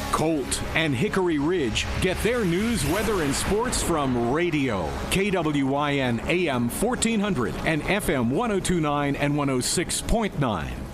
Colt and Hickory Ridge get their news, weather, and sports from radio. KWYN AM 1400 and FM 1029 and 106.9.